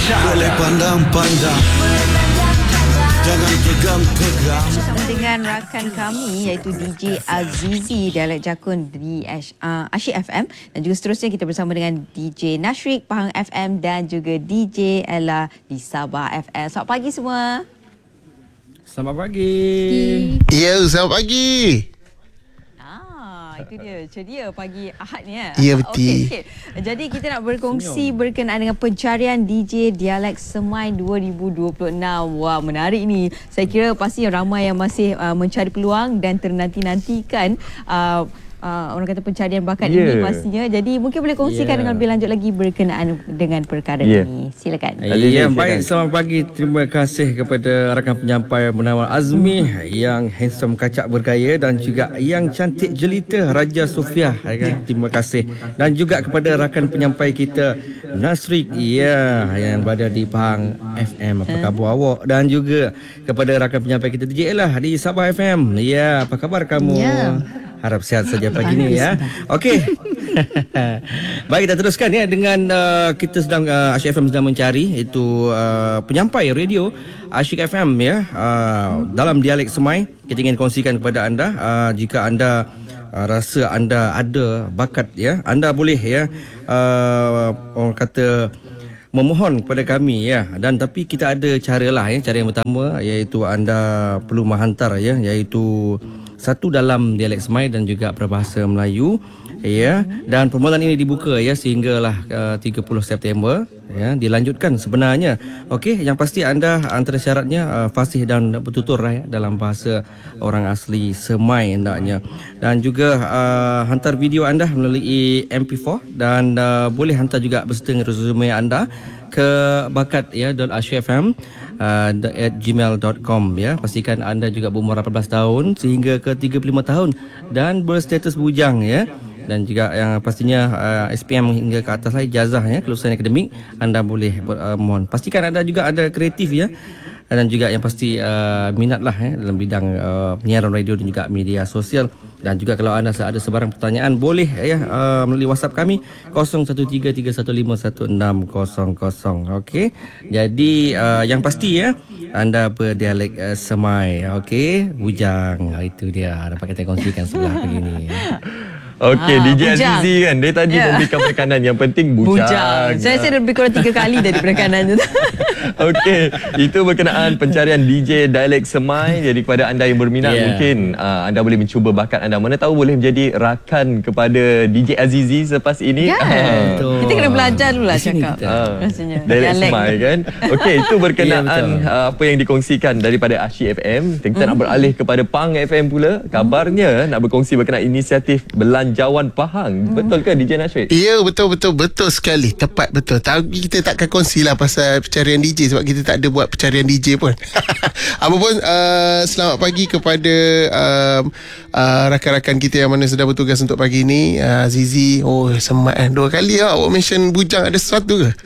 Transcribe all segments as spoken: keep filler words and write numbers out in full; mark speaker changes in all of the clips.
Speaker 1: Boleh pandang-pandang, jangan pegang-pegang.
Speaker 2: Dengan rakan kami iaitu D J Azizi Dialek Jakun di uh, Asyik F M, dan juga seterusnya kita bersama dengan D J Nashrik Pahang F M dan juga D J Ella di Sabah F M. Selamat pagi semua.
Speaker 3: Selamat pagi.
Speaker 4: Ya, selamat pagi.
Speaker 2: Itu dia, ceria pagi Ahad ni ya.
Speaker 4: Ya, betul.
Speaker 2: Okay, okay. Jadi kita nak berkongsi berkenaan dengan pencarian D J Dialek Semai dua ribu dua puluh enam. Wah, menarik ni. Saya kira pasti ramai yang masih uh, mencari peluang dan ternanti-nantikan uh, Uh, orang kata pencarian bakat yeah. ini pastinya. Jadi mungkin boleh kongsikan yeah. dengan lebih lanjut lagi berkenaan dengan perkara yeah. ini. Silakan.
Speaker 3: Ya, yeah, baik. Selamat pagi. Terima kasih kepada rakan penyampai bernama Azmi yang handsome kacak bergaya dan juga yang cantik jelita Raja Sofia. Terima kasih. Dan juga kepada rakan penyampai kita Nasrik ya yang berada di Pahang F M. Apa khabar awak? Dan juga kepada rakan penyampai kita D J Ella di Sabah F M. Ya, apa khabar kamu? Ya. Harap sihat saja pagi ni ya. Okey. Baik, kita teruskan ya dengan uh, kita sedang uh, Asyik F M sedang mencari itu uh, penyampai radio Asyik F M ya uh, dalam dialek Semai. Kita ingin kongsikan kepada anda uh, jika anda uh, rasa anda ada bakat ya, anda boleh ya uh, orang kata memohon kepada kami ya, dan tapi kita ada cara lah ya. Cara yang pertama iaitu anda perlu menghantar ya, iaitu satu dalam dialek Semai dan juga peribahasa Melayu ya, dan permohonan ini dibuka ya sehinggalah uh, tiga puluh September ya, dilanjutkan sebenarnya. Okey, yang pasti anda antara syaratnya uh, fasih dan bertutur lah ya, dalam bahasa orang asli Semai hendaknya, dan juga uh, hantar video anda melalui M P four, dan uh, boleh hantar juga beserta resume anda ke bakat ya .asyikfm uh, at gmail dot com ya. Pastikan anda juga berumur lapan belas tahun sehingga ke tiga puluh lima tahun dan berstatus bujang ya, dan juga yang pastinya uh, S P M hingga ke atas lah, ijazah ya, kelulusan akademik anda boleh uh, mohon. Pastikan anda juga ada kreatif ya, dan juga yang pasti uh, minat lah ya, dalam bidang uh, penyiaran radio dan juga media sosial. Dan juga kalau anda ada sebarang pertanyaan boleh ya uh, melalui WhatsApp kami kosong satu tiga tiga satu lima satu enam kosong kosong. Okey. Jadi uh, yang pasti ya anda berdialek uh, Semai. Okey, bujang. Itu dia dapat kita kongsikan sebelah begini ya.
Speaker 5: Okey,
Speaker 2: ah,
Speaker 5: D J Azizi kan dia tadi yeah. memberikan penekanan yang penting bujang. bujang.
Speaker 2: Saya saya lebih kurang tiga kali dari penekanan tu.
Speaker 5: Okey, itu berkenaan pencarian D J Dialek Semai. Jadi kepada anda yang berminat yeah. mungkin uh, anda boleh mencuba bakat anda. Mana tahu boleh menjadi rakan kepada D J Azizi selepas ini.
Speaker 2: Ya, yeah. uh, kita kena belajar dulu lah cakap. Uh, rasanya.
Speaker 5: Dialek Semai kan. Okey, itu berkenaan yeah, uh, apa yang dikongsikan daripada Asyik F M. Kita mm. nak beralih kepada Pahang F M pula. Kabarnya nak berkongsi berkenaan inisiatif Belanjawan Pahang. Betul ke D J Nashrid?
Speaker 4: Ya, betul betul betul sekali. Tepat betul. Tapi kita takkan kongsilah pasal pencarian D J sebab kita tak ada buat pencarian D J pun. Apapun uh, selamat pagi kepada uh, uh, rakan-rakan kita yang mana sedang bertugas untuk pagi ini. uh, Zizi, oh semat eh. Dua kali lah awak mention bujang, ada sesuatu ke?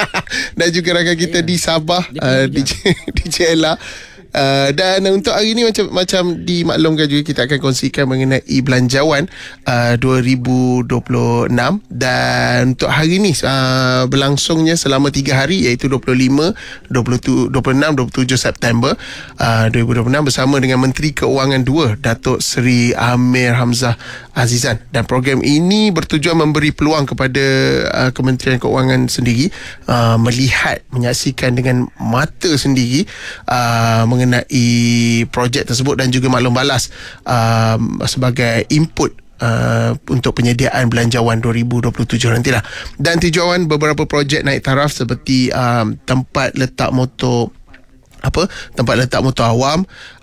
Speaker 4: Dan juga rakan kita yeah. di Sabah, uh, D J D J Ella. Uh, dan untuk hari ini macam macam dimaklumkan juga, kita akan kongsikan mengenai Belanjawan uh, dua ribu dua puluh enam, dan untuk hari ini uh, berlangsungnya selama tiga hari iaitu dua puluh lima, dua puluh enam, dua puluh tujuh September uh, dua ribu dua puluh enam bersama dengan Menteri Keuangan dua Datuk Seri Amir Hamzah Azizan. Dan program ini bertujuan memberi peluang kepada uh, Kementerian Keuangan sendiri uh, melihat, menyaksikan dengan mata sendiri uh, mengenai projek tersebut dan juga maklum balas uh, sebagai input uh, untuk penyediaan Belanjawan dua ribu dua puluh tujuh nantilah. Dan tujuan beberapa projek naik taraf seperti um, tempat letak motor apa tempat letak motor awam,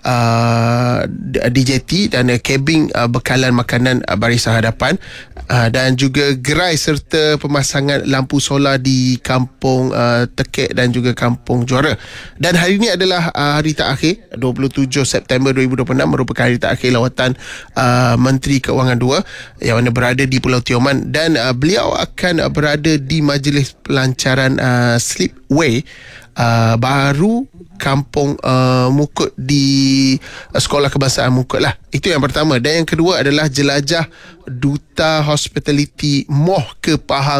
Speaker 4: uh, D J T dan uh, kabin uh, bekalan makanan uh, barisan hadapan, uh, dan juga gerai serta pemasangan lampu solar di Kampung uh, Tekek dan juga Kampung Juara. Dan hari ini adalah uh, hari terakhir, dua puluh tujuh September dua ribu dua puluh enam merupakan hari terakhir lawatan uh, Menteri Keuangan dua yang mana berada di Pulau Tioman, dan uh, beliau akan uh, berada di majlis pelancaran uh, Slipway uh, baru Kampung uh, Mukut di uh, Sekolah Kebangsaan Mukut lah. Itu yang pertama. Dan yang kedua adalah jelajah Duta Hospitality M O H ke Pahang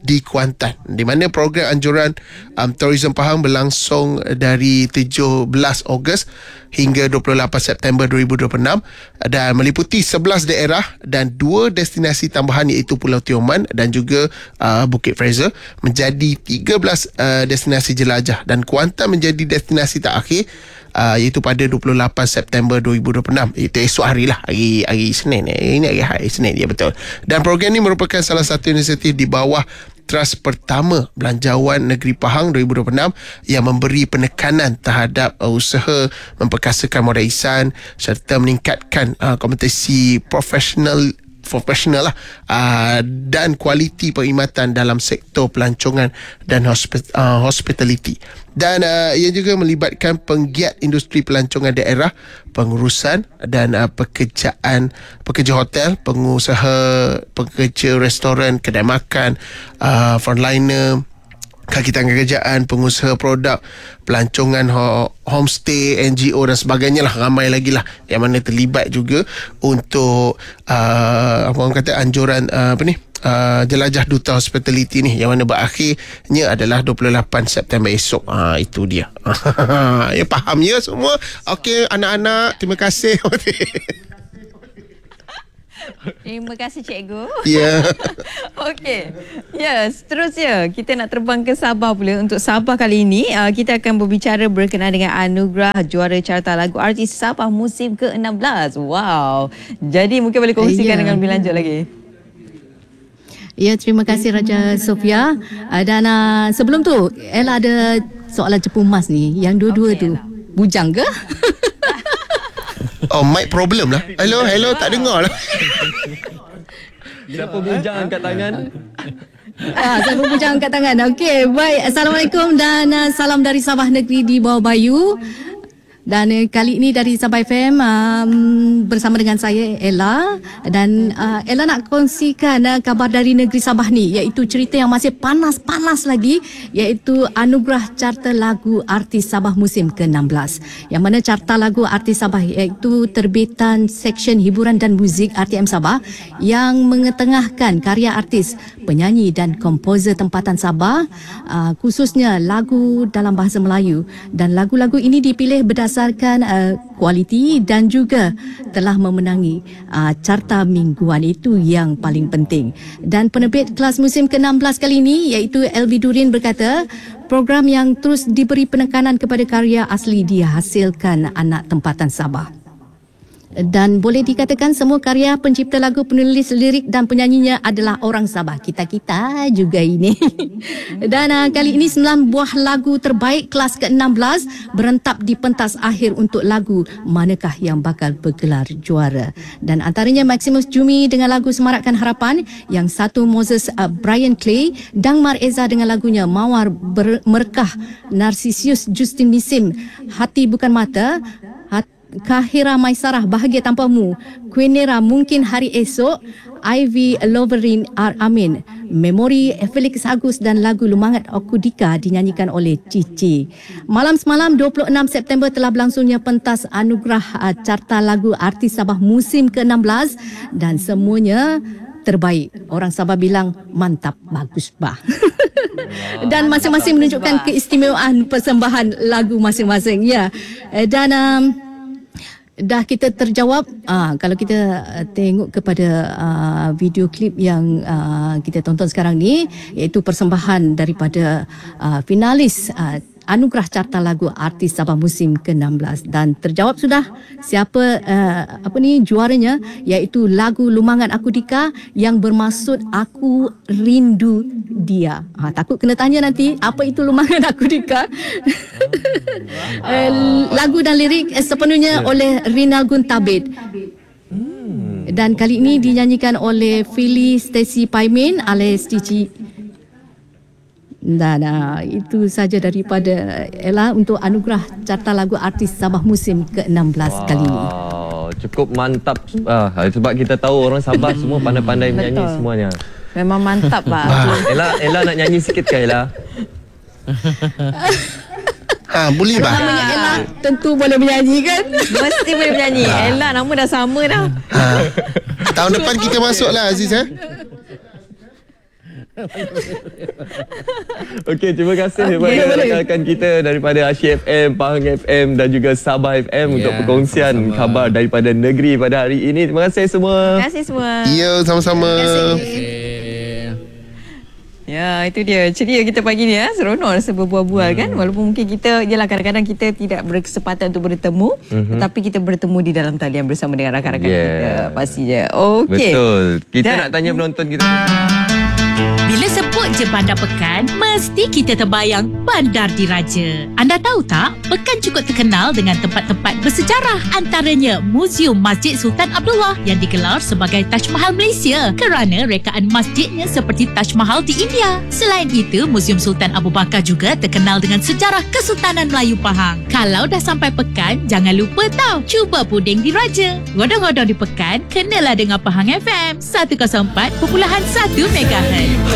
Speaker 4: di Kuantan, di mana program anjuran um, Tourism Pahang berlangsung dari tujuh belas Ogos hingga dua puluh lapan September dua ribu dua puluh enam dan meliputi sebelas daerah dan dua destinasi tambahan iaitu Pulau Tioman dan juga uh, Bukit Fraser menjadi tiga belas uh, destinasi jelajah, dan Kuantan menjadi destinasi terakhir Uh, iaitu pada dua puluh lapan September dua ribu dua puluh enam. Itu esok hari lah, hari, hari Senin. Ini hari, hari Senin, ya betul. Dan program ini merupakan salah satu inisiatif di bawah Trust Pertama Belanjawan Negeri Pahang dua ribu dua puluh enam yang memberi penekanan terhadap uh, usaha memperkasakan modal ihsan serta meningkatkan uh, kompetisi profesional profesional lah uh, dan kualiti perkhidmatan dalam sektor pelancongan dan hospit- uh, hospitality. Dan uh, ia juga melibatkan penggiat industri pelancongan daerah, pengurusan dan uh, pekerjaan pekerja hotel, pengusaha, pekerja restoran, kedai makan, uh, frontliner, kaki tangan kerjaan, pengusaha produk, pelancongan ho- homestay, N G O dan sebagainya lah. Ramai lagi lah yang mana terlibat juga untuk uh, apa orang kata anjuran uh, apa ni uh, jelajah duta hospitality ni, yang mana berakhirnya adalah dua puluh lapan September esok. Ha, itu dia. Ya, faham ya semua? Okey anak-anak, terima kasih.
Speaker 2: Terima kasih cikgu.
Speaker 4: Ya.
Speaker 2: Okey. Ya, seterusnya kita nak terbang ke Sabah pula. Untuk Sabah kali ini, uh, kita akan berbicara berkenaan dengan anugerah juara carta lagu artis Sabah musim ke enam belas. Wow. Jadi mungkin boleh kongsikan
Speaker 6: Uh, ya.
Speaker 2: dengan lebih lanjut lagi.
Speaker 6: Ya, terima kasih Raja Sofia. Uh, dan uh, sebelum tu, Ella ada soalan cepu emas ni. Yang dua-dua
Speaker 2: Okey,
Speaker 6: tu,
Speaker 2: Ella.
Speaker 6: bujang ke?
Speaker 4: Oh, mic problem lah. Hello, hello, tak dengar lah.
Speaker 5: Siapa bujang angkat tangan?
Speaker 6: Ah, saya pun bujang angkat tangan. Okey, baik. Assalamualaikum dan uh, salam dari Sabah Negeri di Bawah Bayu. Dan uh, kali ini dari Sabah F M um, bersama dengan saya Ella, dan uh, Ella nak kongsikan uh, kabar dari negeri Sabah ni, iaitu cerita yang masih panas-panas lagi, iaitu anugerah carta lagu artis Sabah musim ke enam belas. Yang mana carta lagu artis Sabah iaitu terbitan Seksyen Hiburan dan Muzik R T M Sabah yang mengetengahkan karya artis, penyanyi dan komposer tempatan Sabah, uh, khususnya lagu dalam bahasa Melayu, dan lagu-lagu ini dipilih berdasarkan berdasarkan uh, kualiti dan juga telah memenangi uh, carta mingguan, itu yang paling penting. Dan penerbit kelas musim ke enam belas kali ini iaitu L V Durin berkata, program yang terus diberi penekanan kepada karya asli dihasilkan anak tempatan Sabah. Dan boleh dikatakan semua karya pencipta lagu, penulis lirik dan penyanyinya adalah orang Sabah. Kita-kita juga ini. Dan uh, kali ini sembilan buah lagu terbaik kelas ke enam belas berentap di pentas akhir untuk lagu manakah yang bakal bergelar juara. Dan antaranya Maximus Jumi dengan lagu Semarakkan Harapan, yang satu Moses uh, Brian Clay, Dangmar Eza dengan lagunya Mawar Ber- Merkah, Narcisius Justin Misim, Hati Bukan Mata, Hat- Kahira Maisarah Bahagia Tanpamu, Quenera Mungkin Hari Esok, Ivy Loverin R. Amin, Memori Felix Agus dan lagu Lumangat Okudika dinyanyikan oleh Cici. Malam semalam dua puluh enam September telah berlangsungnya pentas anugerah uh, carta lagu artis Sabah musim ke enam belas dan semuanya terbaik. Orang Sabah bilang mantap, bagus bah. Dan masing-masing menunjukkan keistimewaan persembahan lagu masing-masing. Ya. Dan um, dah kita terjawab. Ah, kalau kita uh, tengok kepada uh, video klip yang uh, kita tonton sekarang ni, iaitu persembahan daripada uh, finalis uh, anugerah carta lagu artis Sabah musim ke enam belas, dan terjawab sudah siapa uh, apa ni juaranya, iaitu lagu Lumangan Aku Dika yang bermaksud Aku Rindu Dia. Ha, takut kena tanya nanti apa itu Lumangan Aku Dika. uh, lagu dan lirik sepenuhnya oleh Rinal Guntabit. Dan kali ini dinyanyikan oleh Philly Stacy Paimin alias Cici. Dan uh, itu saja daripada Ella untuk anugerah carta lagu artis Sabah musim ke enam belas wow. kali ini.
Speaker 5: Cukup mantap ah, sebab kita tahu orang Sabah semua pandai-pandai menyanyi semuanya.
Speaker 2: Memang mantap lah.
Speaker 5: Ella, Ella nak nyanyi sikit ke Ella?
Speaker 4: Ha, boleh bah.
Speaker 6: Namanya Ella tentu boleh menyanyi kan?
Speaker 2: Mesti boleh menyanyi. Ella nama dah sama dah.
Speaker 4: Ha. Tahun depan kita masuk lah Aziz eh.
Speaker 5: Okey, terima kasih
Speaker 2: Okey,
Speaker 5: kepada
Speaker 2: boleh.
Speaker 5: rakan-rakan kita daripada Asyik F M, Pahang F M dan juga Sabah F M
Speaker 3: Ya,
Speaker 5: untuk perkongsian
Speaker 3: sama-sama.
Speaker 5: khabar daripada negeri pada hari ini. Terima kasih semua.
Speaker 2: Terima kasih semua.
Speaker 4: Ya, sama-sama.
Speaker 2: Ya, itu dia. Ceria kita pagi ni ya. Seronok rasa berbual-bual hmm. kan. Walaupun mungkin kita, yalah kadang-kadang kita tidak berkesempatan untuk bertemu, mm-hmm. tetapi kita bertemu di dalam talian bersama dengan rakan-rakan
Speaker 5: Yeah.
Speaker 2: kita. Pastinya. Okey.
Speaker 5: Betul. Kita
Speaker 2: Dan-
Speaker 5: nak tanya penonton kita.
Speaker 7: Bila sebut je Bandar Pekan, mesti kita terbayang Bandar Diraja. Anda tahu tak, Pekan cukup terkenal dengan tempat-tempat bersejarah. Antaranya Muzium Masjid Sultan Abdullah yang digelar sebagai Taj Mahal Malaysia kerana rekaan masjidnya seperti Taj Mahal di India. Selain itu, Muzium Sultan Abu Bakar juga terkenal dengan sejarah Kesultanan Melayu Pahang. Kalau dah sampai Pekan, jangan lupa tau, cuba puding Diraja. Godong-godong di Pekan, kenalah dengan Pahang F M seratus empat perpuluhan satu megahertz.